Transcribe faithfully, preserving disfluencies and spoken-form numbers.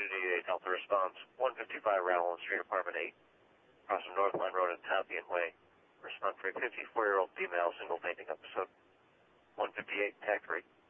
Unity eight Delta response, one fifty-five Rowland Street, apartment eight, across from Northland Road and Tappian Way. Respond for a fifty-four-year-old female single fainting episode. one fifty-eight, tact rate.